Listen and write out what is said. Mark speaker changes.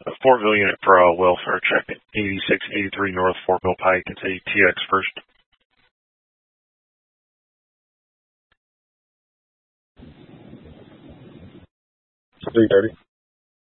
Speaker 1: Fortville unit for a welfare check at 8683 North Fort Mill Pike. It's a TX first.
Speaker 2: 330.